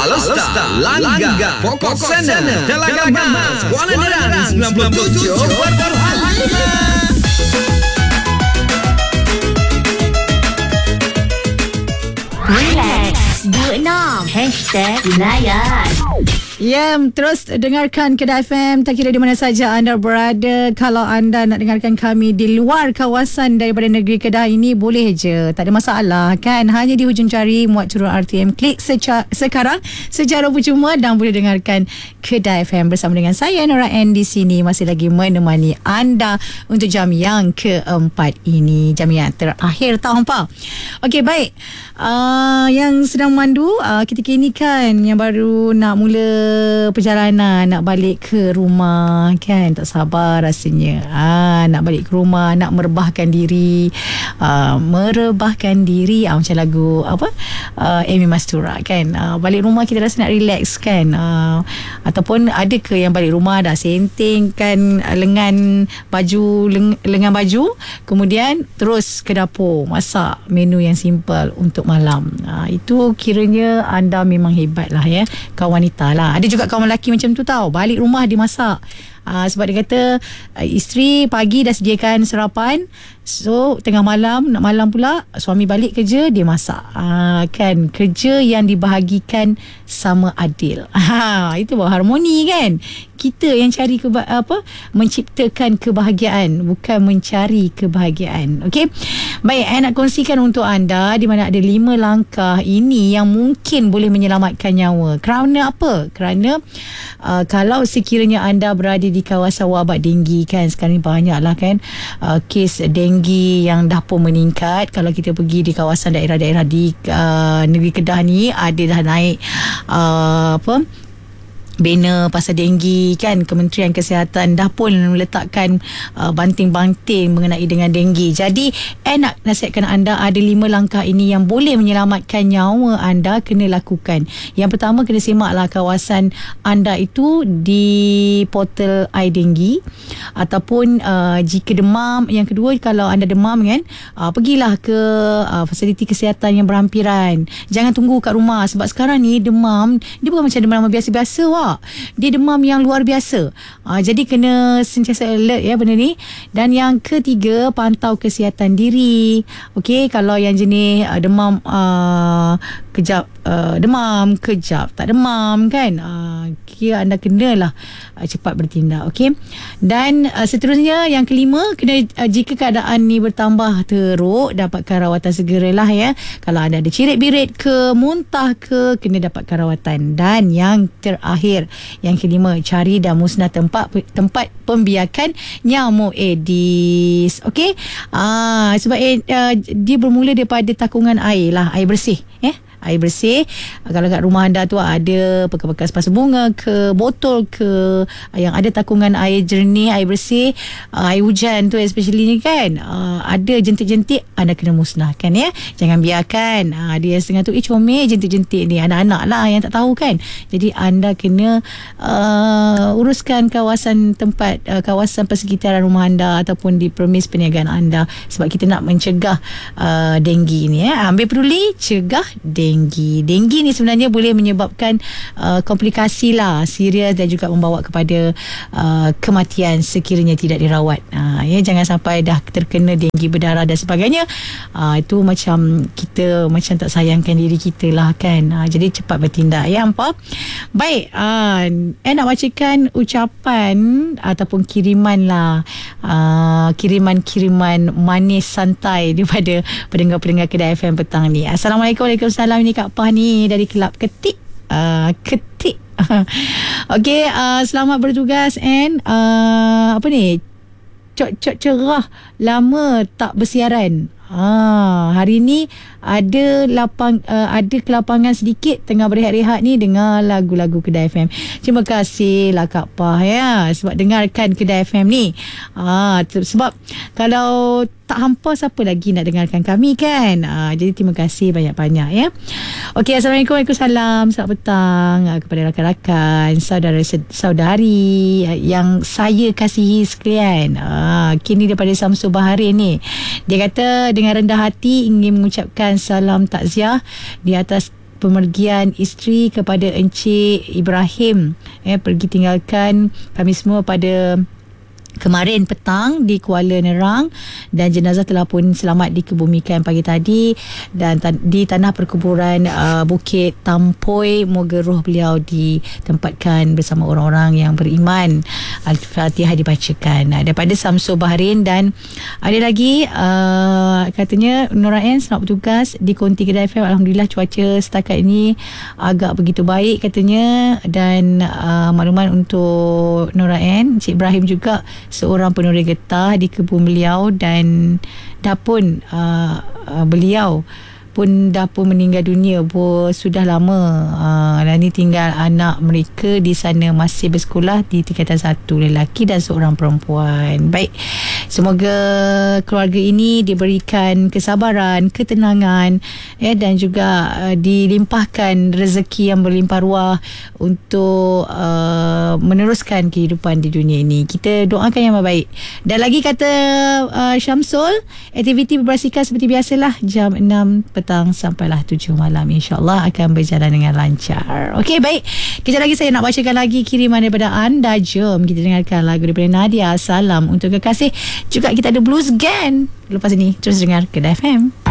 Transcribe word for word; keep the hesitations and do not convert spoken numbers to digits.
Alostar, Langga, Pokok Sana, Telaga Mas, Kuala Nerang sembilan puluh tujuh perpuluhan lima. Relax dua puluh enam Hashtag Layan. Ya, terus dengarkan Kedah F M tak kira di mana saja anda berada. Kalau anda nak dengarkan kami di luar kawasan daripada negeri Kedah ini, boleh je, tak ada masalah kan. Hanya di hujung jari muat turun R T M, klik seca- sekarang secara percuma dan boleh dengarkan Kedah F M bersama dengan saya Nora N di sini, masih lagi menemani anda untuk jam yang keempat ini, jam yang terakhir tahun apa. Okey, baik. Uh, yang sedang memandu uh, ketika ini kan, yang baru nak mula perjalanan, nak balik ke rumah kan, tak sabar rasanya ah, nak balik ke rumah, nak merebahkan diri, ah, merebahkan diri ah, macam lagu apa ah, Amy Mastura kan. ah, balik rumah kita rasa nak relax kan, ah, ataupun ada ke yang balik rumah dah senting kan lengan baju leng, lengan baju, kemudian terus ke dapur masak menu yang simple untuk malam. ah, itu kiranya anda memang hebat lah ya, kawan wanita lah. Ada juga kawan lelaki macam tu tau, balik rumah dia masak. Uh, sebab dia kata uh, isteri pagi dah sediakan sarapan, so tengah malam, nak malam pula suami balik kerja, dia masak. uh, Kan, kerja yang dibahagikan sama adil. uh, Itu baru harmoni kan. Kita yang cari keba- apa menciptakan kebahagiaan, bukan mencari kebahagiaan. Okey, baik, saya nak kongsikan untuk anda di mana ada lima langkah ini yang mungkin boleh menyelamatkan nyawa. Kerana apa? Kerana uh, kalau sekiranya anda berada di kawasan wabak denggi kan, sekarang ni banyak lah kan uh, kes denggi yang dah pun meningkat. Kalau kita pergi di kawasan daerah-daerah di uh, negeri Kedah ni, ada dah naik uh, apa bena pasal denggi kan. Kementerian Kesihatan dah pun meletakkan uh, banting-banting mengenai dengan denggi. Jadi saya nak nasihatkan anda, ada lima langkah ini yang boleh menyelamatkan nyawa anda, kena lakukan. Yang pertama, kena semaklah kawasan anda itu di portal iDenggi, ataupun uh, jika demam. Yang kedua, kalau anda demam kan, uh, pergilah ke uh, fasiliti kesihatan yang berhampiran. Jangan tunggu kat rumah, sebab sekarang ni demam dia bukan macam demam biasa-biasa wah. Dia demam yang luar biasa. uh, Jadi kena sentiasa alert ya benda ni. Dan yang ketiga, pantau kesihatan diri. Okey, kalau yang jenis uh, demam uh, kejap uh, demam, kejap tak demam kan, uh, kira anda kenalah uh, cepat bertindak. Okey. Dan uh, seterusnya, yang kelima, kena uh, jika keadaan ni bertambah teruk, dapatkan rawatan segeralah ya. Kalau anda ada cirit-birit ke, muntah ke, kena dapatkan rawatan. Dan yang terakhir, yang kelima, cari dan musnah tempat tempat pembiakan nyamuk Aedes. Okey, ah, sebab eh, uh, dia bermula daripada takungan air lah, air bersih eh air bersih. Kalau kat rumah anda tu ada bekas-bekas pasu bunga ke, botol ke, yang ada takungan air jernih, air bersih, air hujan tu especially ni kan, ada jentik-jentik, anda kena musnahkan ya. Jangan biarkan dia setengah tu, eh comel jentik-jentik ni, anak-anak lah yang tak tahu kan. Jadi anda kena uh, uruskan kawasan tempat, uh, kawasan persekitaran rumah anda ataupun di premis perniagaan anda, sebab kita nak mencegah uh, denggi ni ya. Ambil peduli, cegah denggi. Denggi. Denggi ni sebenarnya boleh menyebabkan uh, komplikasi lah, serius, dan juga membawa kepada uh, kematian sekiranya tidak dirawat. Uh, ya, jangan sampai dah terkena denggi berdarah dan sebagainya. Uh, itu macam kita macam tak sayangkan diri kita lah kan. Uh, jadi cepat bertindak ya hampa. Baik, uh, saya nak bacakan ucapan ataupun kiriman lah, uh, kiriman-kiriman manis santai daripada pendengar-pendengar Kedah F M petang ni. Assalamualaikum. Waalaikumsalam. Ini Kak Pah ni dari Kelab Ketik. Uh, ketik. Okey, uh, selamat bertugas and uh, apa ni? Cok-cok cerah lama tak bersiaran. Ah, hari ni ada lapang uh, ada kelapangan sedikit tengah berehat-rehat ni dengar lagu-lagu Kedah F M. Terima kasih lah Kak Pah ya, sebab dengarkan Kedah F M ni. Ah, sebab kalau tak hampa, siapa lagi nak dengarkan kami kan. Ah, jadi terima kasih banyak-banyak ya. Okey, Assalamualaikum. Waalaikumsalam. Selamat petang uh, kepada rakan-rakan, saudara-saudari uh, yang saya kasihi sekalian. Ah, kini daripada Samsul Baharin ni. Dia kata dengan rendah hati ingin mengucapkan salam takziah di atas pemergian isteri kepada Encik Ibrahim eh, pergi tinggalkan kami semua pada kemarin petang di Kuala Nerang, dan jenazah telah pun selamat dikebumikan pagi tadi dan tan- di tanah perkuburan uh, Bukit Tampoi. Moga roh beliau ditempatkan bersama orang-orang yang beriman. Al-Fatihah dibacakan uh, daripada Samsul Bahrain. Dan ada lagi uh, katanya Nora N selamat bertugas di Konti Kedai F M. Alhamdulillah cuaca setakat ini agak begitu baik katanya. Dan uh, makluman untuk Nora N, Encik Ibrahim juga seorang penuris getah di kebun beliau, dan dah pun uh, uh, beliau pun dah pun meninggal dunia pun sudah lama. Uh, dan ni tinggal anak mereka di sana masih bersekolah di tingkatan satu, lelaki dan seorang perempuan. Baik, semoga keluarga ini diberikan kesabaran, ketenangan eh, dan juga uh, dilimpahkan rezeki yang berlimpah ruah untuk uh, meneruskan kehidupan di dunia ini. Kita doakan yang terbaik. Dan lagi kata uh, Syamsul, aktiviti berbasikal seperti biasalah jam enam petang sampailah tujuh malam, insyaAllah akan berjalan dengan lancar. Okey, baik, kejap lagi saya nak bacakan lagi kiriman daripada anda. Jom kita dengarkan lagu daripada Nadia, Salam untuk Kekasih. Juga kita ada Blues Gang. Lepas ini terus dengar Kedah F M.